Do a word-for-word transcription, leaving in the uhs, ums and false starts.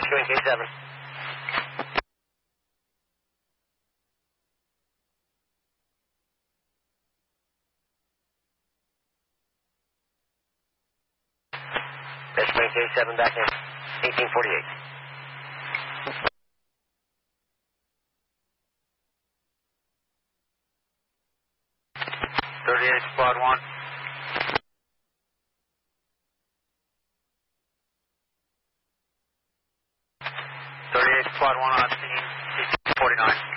Rescuing K seven. Rescuing K seven back in. eighteen forty-eight. thirty-eight, squad one. thirty-eight, squad one on scene, eighteen forty-nine.